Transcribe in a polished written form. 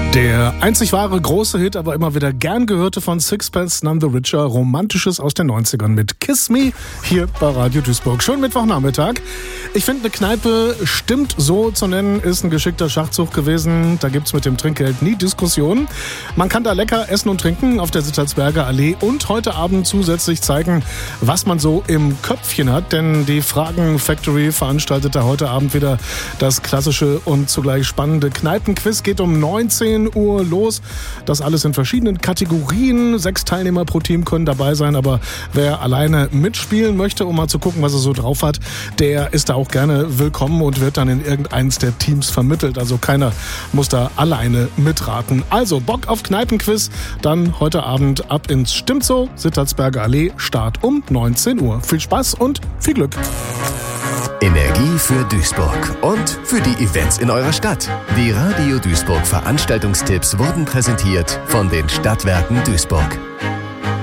Der einzig wahre große Hit, aber immer wieder gern gehörte von Sixpence None the Richer, Romantisches aus den 90ern mit Kiss Me hier bei Radio Duisburg. Schönen Mittwochnachmittag. Ich finde, eine Kneipe stimmt so zu nennen, ist ein geschickter Schachzug gewesen. Da gibt's mit dem Trinkgeld nie Diskussionen. Man kann da lecker essen und trinken auf der Sitzalsberger Allee und heute Abend zusätzlich zeigen, was man so im Köpfchen hat. Denn die Fragen Factory veranstaltet da heute Abend wieder das klassische und zugleich spannende Kneipenquiz. Geht um 19 Uhr los. Das alles in verschiedenen Kategorien. 6 Teilnehmer pro Team können dabei sein, aber wer alleine mitspielen möchte, um mal zu gucken, was er so drauf hat, der ist da auch gerne willkommen und wird dann in irgendeines der Teams vermittelt. Also keiner muss da alleine mitraten. Also Bock auf Kneipenquiz, dann heute Abend ab ins Stimmt so, Sitzalsberger Allee, Start um 19 Uhr. Viel Spaß und viel Glück. Energie für Duisburg und für die Events in eurer Stadt. Die Radio Duisburg Veranstaltungstipps wurden präsentiert von den Stadtwerken Duisburg.